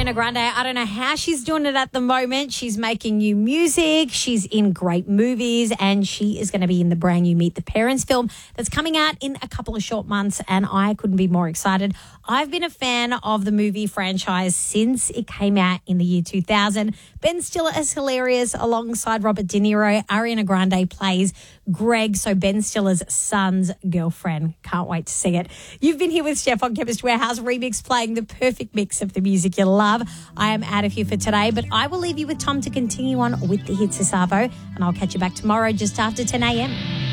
Ariana Grande, I don't know how she's doing it at the moment. She's making new music. She's in great movies, and she is going to be in the brand new Meet the Parents film that's coming out in a couple of short months, and I couldn't be more excited. I've been a fan of the movie franchise since it came out in the year 2000. Ben Stiller is hilarious alongside Robert De Niro. Ariana Grande plays Greg, so Ben Stiller's son's girlfriend. Can't wait to see it. You've been here with Steph on Chemist Warehouse Remix, playing the perfect mix of the music you love. I am out of here for today, but I will leave you with Tom to continue on with the hits this Arvo, and I'll catch you back tomorrow just after 10 a.m.